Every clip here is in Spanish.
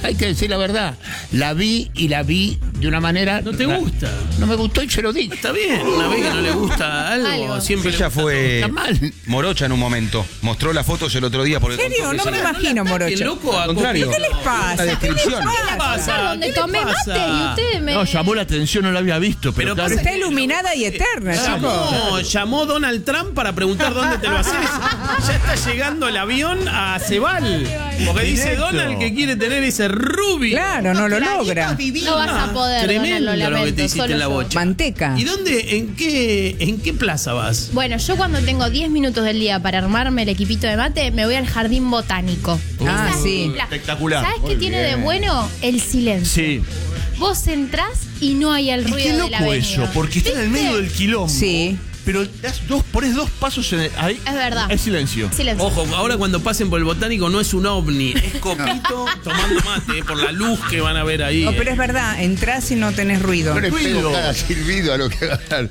hay que decir la verdad. La vi de una manera... ¿No te gusta? No me gustó y se lo dije. Está bien, una vez que no le gusta algo, siempre Ella fue Está mal. morocha en un momento. Mostró las fotos el otro día porque... ¿En serio? No me imagino, Qué Morocho. loco, Al contrario. ¿Qué les pasa? La descripción. ¿Qué les pasa? Donde ¿Qué le tomé mate pasa? y ustedes me... No, llamó la atención, no la había visto, pero Pero claro. Está iluminada y eterna, chicos. Llamó Donald Trump para preguntar dónde te lo haces. Ya está llegando el avión a Cebal. Porque dice Directo. Donald que quiere tener ese rubio. Claro, no lo logra. No vas a poder, Tremendo Donald, lo lo que lamento, te hiciste solo en la yo. bocha. Manteca. ¿Y dónde, en qué plaza vas? Bueno, yo cuando tengo 10 minutos del día para armarme el equipito de mate, me voy al jardín botánico. Ah, Esa es sí. la- Espectacular. ¿Sabes qué tiene de bueno? El silencio. Sí. Vos entrás y no hay el Y ruido qué de la loco avenida. eso, porque está en el medio del quilombo. Sí. Pero pones dos pasos ahí. Es verdad. Es silencio. Silencio. Ojo, ahora cuando pasen por el botánico no es un ovni, es Copito tomando mate, por la luz que van a ver ahí. No, pero es verdad, entras y no tenés ruido. No le Ruido. pego cada silbido a lo que hagan.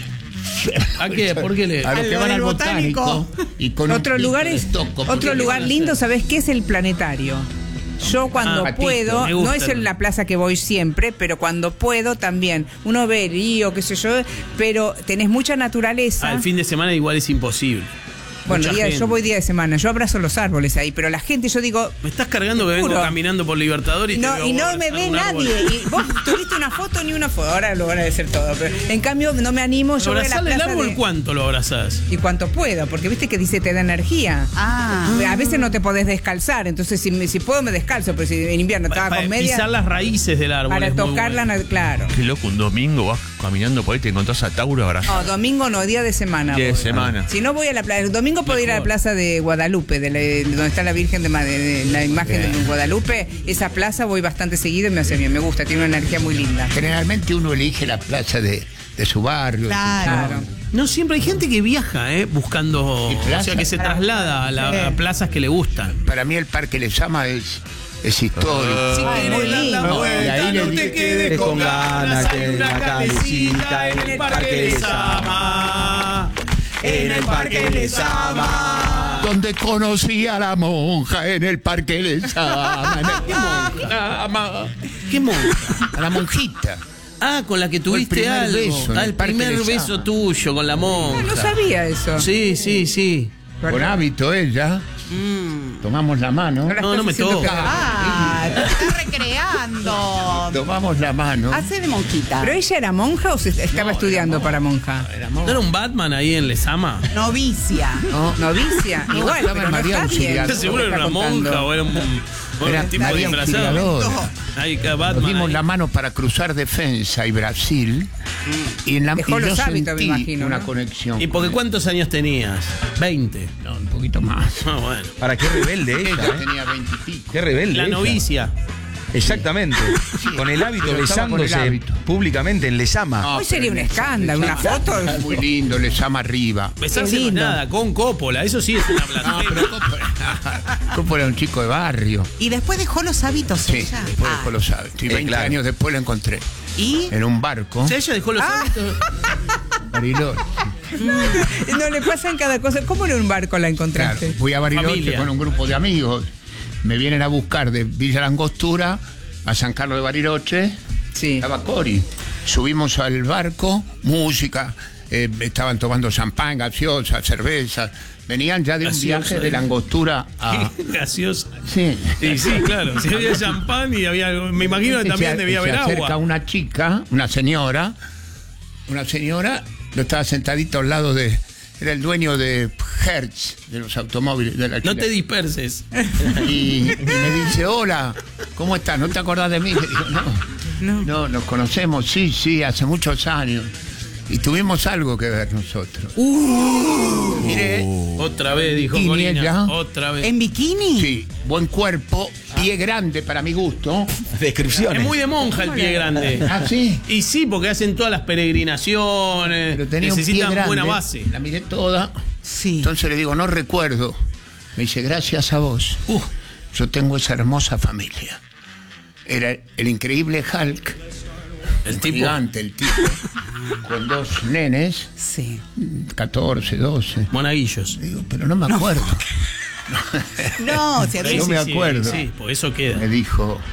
¿A qué? ¿Por qué le...? A los que lo van del al botánico. Y con un Otro lugar pito es, les toco, porque otro ¿qué lugar van a lindo, hacer? ¿sabés qué es el planetario? Yo cuando patito, puedo, me no gusta es en la plaza que voy siempre, pero cuando puedo también. Uno ve el río, qué sé yo, pero tenés mucha naturaleza. El fin de semana igual es imposible. Bueno, Mucha gente. yo voy día de semana, yo abrazo los árboles ahí, pero la gente, yo digo, Me estás cargando que vengo Juro. caminando por Libertador y te no, veo y no vos me ve abrazando un árbol. nadie. Y vos tuviste una foto ni una foto, ahora lo van a decir todo. Pero en cambio, no me animo, yo voy a la ¿Abrazarle el plaza árbol de- cuánto lo abrazás? y cuanto puedo, porque viste que dice te da energía. A veces no te podés descalzar, entonces si puedo me descalzo, pero si en invierno estaba Para con media pisar las raíces del árbol. para es muy tocarla, bueno. claro. Qué loco, un domingo vas caminando por ahí, te encontrás a Tauro abrazado. No, domingo no, día de semana. Día de voy. semana. Si no voy a la plaza, el domingo puedo ir a la plaza de Guadalupe, donde está la Virgen de la imagen de Guadalupe. Esa plaza voy bastante seguido y me hace bien, me gusta, tiene una energía muy linda. Generalmente uno elige la plaza de su barrio. Claro. No, siempre hay gente que viaja, buscando. ¿Y plaza? O sea, que se traslada a plazas que le gustan. Para mí el Parque Lezama es histórico. Si querés muy dar la lindo. vuelta, Y ahí no le te di- quedes con ganas. Hay una calecita en el Parque Lezama. En el Parque Lezama. Donde conocí a la monja en el Parque Lezama. ¿Qué monja? A la monjita. Ah, con la que tuviste primer algo. beso en el El Parque primer Lezama. beso tuyo con la monja. No sabía eso. Sí, sí, sí. Con hábito ella. Tomamos la mano. la No, estás no me haciendo toca. cagar. Ah, te estás recreando. Tomamos la mano. Hace de monjita. ¿Pero ella era monja o estaba estudiando para monja? ¿No era un Batman ahí en Lezama? Novicia. Novicia. Igual, estaba pero no María está bien. Auxiliadora. Seguro era una monja o era un Era tipo de María disfrazado. Auxiliadora. Ahí, Nos Batman. dimos ahí. la mano para cruzar Defensa y Brasil. Y en la Dejó y los yo hábitos, me sentí imagino, una ¿no? conexión. ¿Y porque cuántos años tenías? 20. No, un poquito más. Ah, bueno. Para qué rebelde ella, Ella tenía 20 y pico. Qué rebelde. La ella. novicia. Exactamente. Con el hábito, pero estaba con el besándose hábito. públicamente en Lezama. Hoy sería un escándalo, una foto. Es muy lindo, le llama arriba. Besarse Qué no es lindo. nada, con Coppola. Eso sí es una No, blasfemia. pero Copo era un chico de barrio. Y después dejó los hábitos Sí, ella. después Ah, dejó los hábitos. Y 20 claro. años después lo encontré. y En un barco. O sea, ella dejó los hábitos. Bariloche. No le pasan cada cosa. ¿Cómo en un barco la Claro, encontraste? fui a Bariloche Familia. con un grupo de amigos. Me vienen a buscar de Villa Langostura a San Carlos de Bariloche. Sí. Estaba Cori. Subimos al barco, música. Estaban tomando champán, gaseosa, cerveza. Venían ya de un Gaseosa, viaje de Langostura a... Gaseosa. Sí. Y sí, claro. Si había champán y había. Me imagino que también debía haber se acerca agua. una chica, una señora, lo estaba sentadito al lado de... Era el dueño de Hertz, de los automóviles. De la No te disperses. y me dice, hola, ¿cómo estás? ¿No te acordás de mí? Le digo, no, nos conocemos, sí, hace muchos años. Y tuvimos algo que ver nosotros. Miré, Otra vez, dijo ¿Y Corina. ella? Otra vez. ¿En bikini? sí, buen cuerpo, pie grande para mi gusto. Descripciones. Es muy de monja el pie grande. Ah, sí. Y sí, porque hacen todas las peregrinaciones. Pero tenía un pie Necesitan grande. buena base. La miré toda. Sí. Entonces le digo, no recuerdo. Me dice, gracias a vos. Yo tengo esa hermosa familia. Era el increíble Hulk. El tipo. Gigante, el tipo. Con dos nenes, Sí. 14, 12. Monaguillos. Digo, pero no me acuerdo. No, si había... No me acuerdo. Sí, por eso queda. Me dijo,